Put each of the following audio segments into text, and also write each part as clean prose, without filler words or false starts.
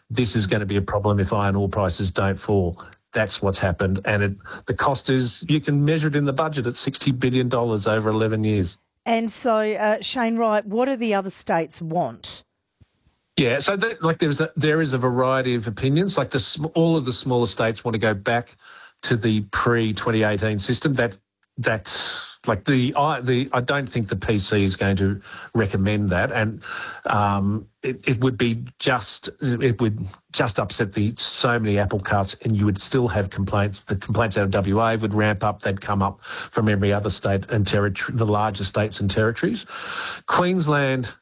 this is going to be a problem if iron ore prices don't fall. That's what's happened. And the cost is, you can measure it in the budget at $60 billion over 11 years. And so, Shane Wright, what do the other states want? Yeah, so there is a variety of opinions. Like all of the smaller states want to go back to the pre-2018 system. That's like I don't think the PC is going to recommend that, and it would just upset so many apple carts, and you would still have complaints. The complaints out of WA would ramp up. They'd come up from every other state and territory, the larger states and territories. Queensland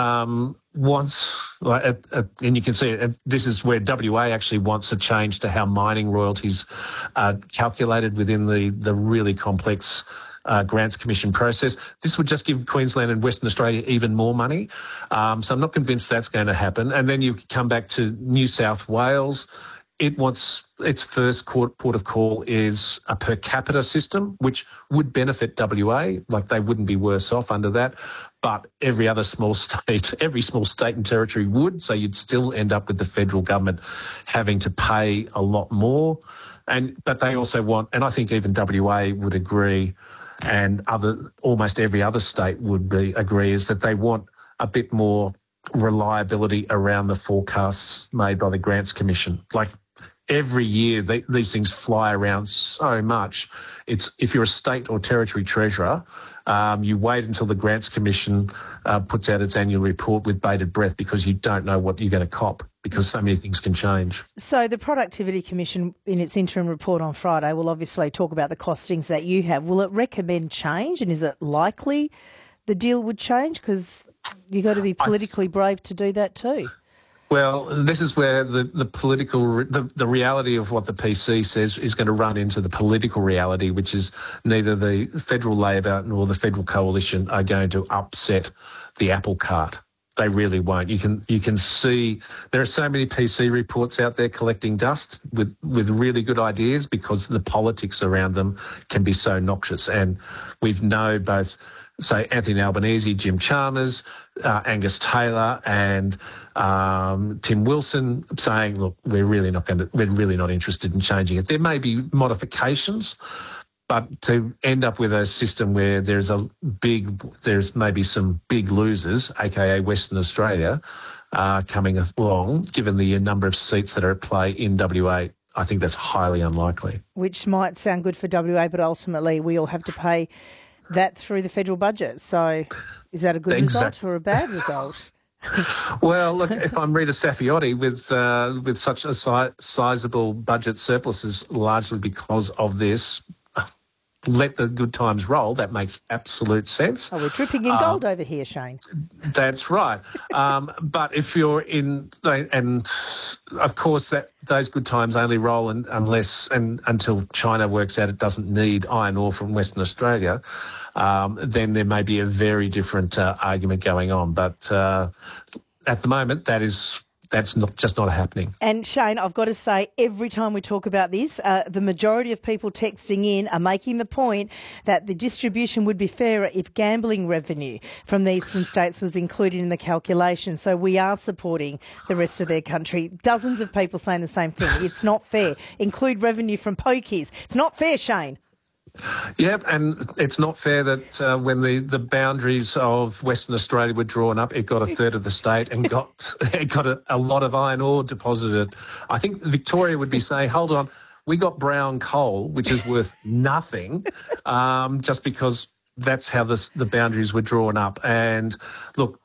wants, and you can see it, and this is where WA actually wants a change to how mining royalties are calculated within the really complex Grants Commission process. This would just give Queensland and Western Australia even more money. So I'm not convinced that's going to happen. And then you come back to New South Wales. It wants its first port of call is a per capita system, which would benefit WA. Like, they wouldn't be worse off under that. But every small state and territory would. So you'd still end up with the federal government having to pay a lot more. But they also want, and I think even WA would agree, and almost every other state would agree, is that they want a bit more reliability around the forecasts made by the Grants Commission. Like, every year these things fly around so much. If you're a state or territory treasurer, you wait until the Grants Commission puts out its annual report with bated breath, because you don't know what you're going to cop, because so many things can change. So the Productivity Commission, in its interim report on Friday, will obviously talk about the costings that you have. Will it recommend change, and is it likely the deal would change? Because you've got to be politically brave to do that too. Well, this is where the reality of what the PC says is going to run into the political reality, which is neither the federal Labor nor the federal coalition are going to upset the apple cart. They really won't. You can see there are so many PC reports out there collecting dust with really good ideas, because the politics around them can be so noxious. And we've known both, say, Anthony Albanese, Jim Chalmers, Angus Taylor, and Tim Wilson saying, "Look, we're really not interested in changing it." There may be modifications, but to end up with a system where there's maybe some big losers, aka Western Australia, coming along, given the number of seats that are at play in WA, I think that's highly unlikely. Which might sound good for WA, but ultimately we all have to pay that through the federal budget. So is that a good result or a bad result? Well, look, if I'm Rita Saffioti with such a sizable budget surpluses, largely because of this, let the good times roll. That makes absolute sense. Oh, we're dripping in gold over here, Shane. That's right. But if you're in, and of course those good times only roll until China works out it doesn't need iron ore from Western Australia, then there may be a very different argument going on. But at the moment, that's not happening. And Shane, I've got to say, every time we talk about this, the majority of people texting in are making the point that the distribution would be fairer if gambling revenue from the eastern states was included in the calculation. So we are supporting the rest of their country. Dozens of people saying the same thing. It's not fair. Include revenue from pokies. It's not fair, Shane. Yep, and it's not fair that when the boundaries of Western Australia were drawn up, it got a third of the state and got a lot of iron ore deposited. I think Victoria would be saying, hold on, we got brown coal, which is worth nothing, just because that's how the boundaries were drawn up. And look,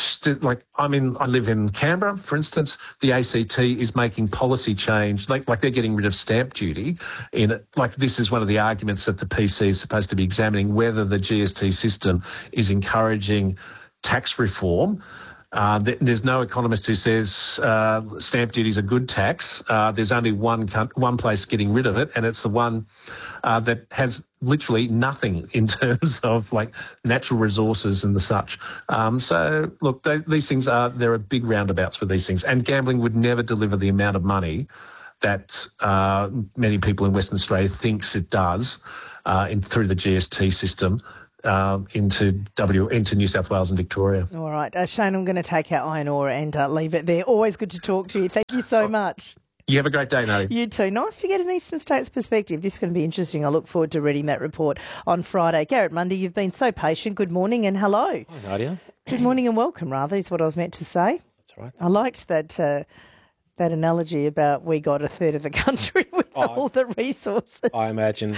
I live in Canberra, for instance. The ACT is making policy change, like they're getting rid of stamp duty. This is one of the arguments that the PC is supposed to be examining, whether the GST system is encouraging tax reform. There's no economist who says stamp duty is a good tax. There's only one place getting rid of it, and it's the one that has literally nothing in terms of natural resources and the such. So look, these things there are big roundabouts for these things, and gambling would never deliver the amount of money that many people in Western Australia thinks it does through the GST system. into New South Wales and Victoria. All right. Shane, I'm going to take our iron ore and leave it there. Always good to talk to you. Thank you so much. You have a great day, Nadia. You too. Nice to get an Eastern States perspective. This is going to be interesting. I look forward to reading that report on Friday. Garrett Mundy, you've been so patient. Good morning and hello. Hi, Nadia. Good morning and welcome, rather, is what I was meant to say. That's right. I liked that analogy about we got a third of the country with all the resources. I imagine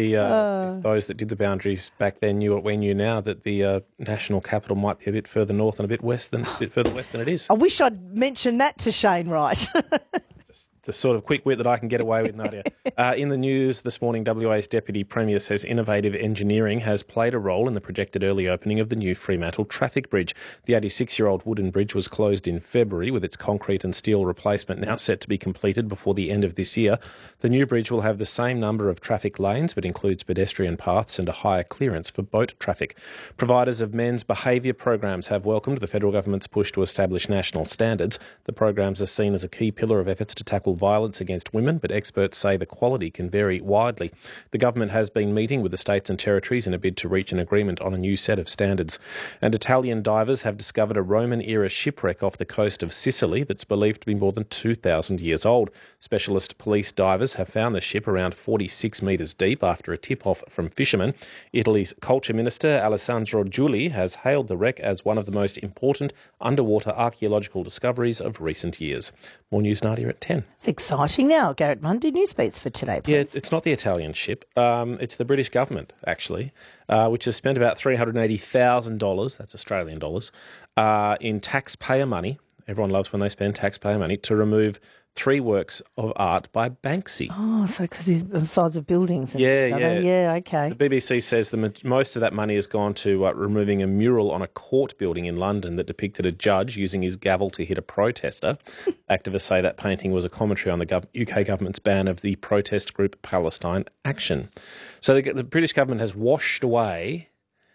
if those that did the boundaries back then knew what we knew now, that the national capital might be a bit further north and a bit further west than it is. I wish I'd mentioned that to Shane Wright. The sort of quick wit that I can get away with, Nadia. In the news this morning, WA's Deputy Premier says innovative engineering has played a role in the projected early opening of the new Fremantle Traffic Bridge. The 86-year-old wooden bridge was closed in February, with its concrete and steel replacement now set to be completed before the end of this year. The new bridge will have the same number of traffic lanes, but includes pedestrian paths and a higher clearance for boat traffic. Providers of men's behaviour programs have welcomed the federal government's push to establish national standards. The programs are seen as a key pillar of efforts to tackle violence against women, but experts say the quality can vary widely. The government has been meeting with the states and territories in a bid to reach an agreement on a new set of standards. And Italian divers have discovered a Roman-era shipwreck off the coast of Sicily that's believed to be more than 2,000 years old. Specialist police divers have found the ship around 46 metres deep after a tip-off from fishermen. Italy's culture minister, Alessandro Giuli, has hailed the wreck as one of the most important underwater archaeological discoveries of recent years. More news, Nadia, at 10. It's exciting now. Garrett Mundy, news beats for today, please. Yeah, it's not the Italian ship. It's the British government, actually, which has spent about $380,000, that's Australian dollars, in taxpayer money. Everyone loves when they spend taxpayer money to remove 3 works of art by Banksy. Oh, so because he's on the sides of buildings. And Yeah, okay. The BBC says most of that money has gone to removing a mural on a court building in London that depicted a judge using his gavel to hit a protester. Activists say that painting was a commentary on the UK government's ban of the protest group Palestine Action. So the British government has washed away,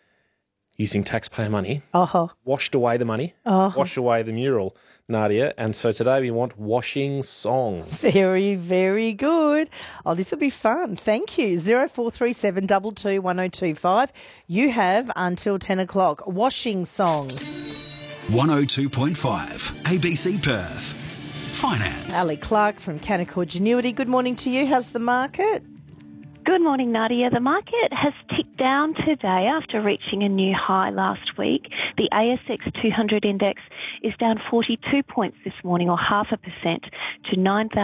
using taxpayer money, washed away the money, washed away the mural, Nadia. And so today we want washing songs. Very, very good. Oh, this will be fun. Thank you. 0437 22 1025. You have until 10 o'clock. Washing songs. 102.5 ABC Perth. Finance. Ali Clark from Canaccord Genuity. Good morning to you. How's the market? Good morning, Nadia. The market has ticked down today after reaching a new high last week. The ASX 200 index is down 42 points this morning, or 0.5%, to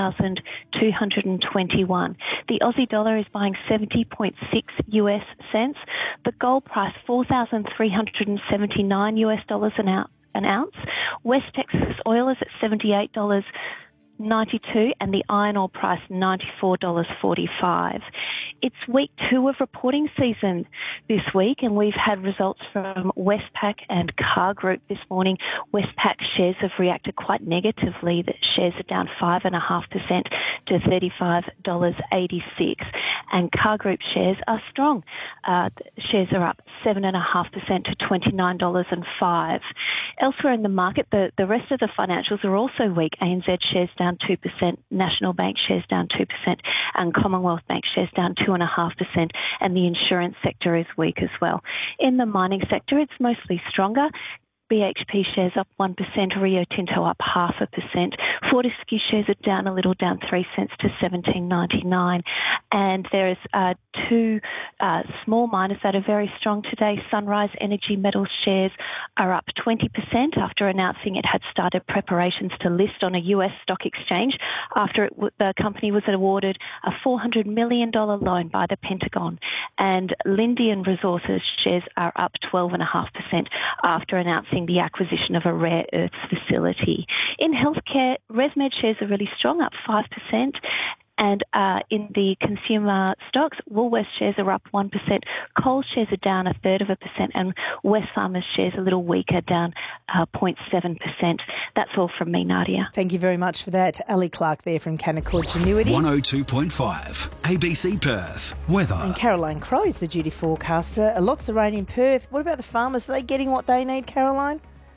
9,221. The Aussie dollar is buying 70.6 US cents. The gold price, $4,379 US dollars an ounce. West Texas oil is at $78.92, and the iron ore price $94.45. It's week 2 of reporting season this week, and we've had results from Westpac and Car Group this morning. Westpac shares have reacted quite negatively. The shares are down 5.5% to $35.86, and Car Group shares are strong. Shares are up 7.5% to $29.05. Elsewhere in the market, the rest of the financials are also weak. ANZ shares down 2%, National Bank shares down 2%, and Commonwealth Bank shares down 2.5%, and the insurance sector is weak as well. In the mining sector, it's mostly stronger. BHP shares up 1%, Rio Tinto up 0.5%. Fortescue shares are down a little, down 3 cents to $17.99. And there's 2 small miners that are very strong today. Sunrise Energy Metals shares are up 20% after announcing it had started preparations to list on a US stock exchange after the company was awarded a $400 million loan by the Pentagon. And Lindian Resources shares are up 12.5% after announcing the acquisition of a rare earths facility. In healthcare, ResMed shares are really strong, up 5%. And in the consumer stocks, Woolworths shares are up 1%, Coles shares are down 1/3%, and Wesfarmers shares a little weaker, down 0.7%. That's all from me, Nadia. Thank you very much for that. Ali Clark there from Canaccord Genuity. 102.5 ABC Perth. Weather. And Caroline Crowe is the duty forecaster. Lots of rain in Perth. What about the farmers? Are they getting what they need, Caroline?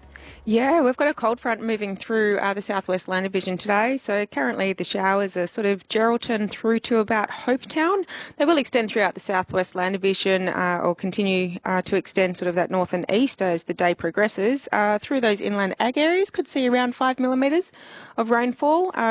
Yeah, we've got a cold front moving through the southwest land division today. So currently the showers are sort of Geraldton through to about Hopetown. They will extend throughout the southwest land division or continue to extend sort of that north and east as the day progresses. Through those inland ag areas, could see around 5 millimetres of rainfall.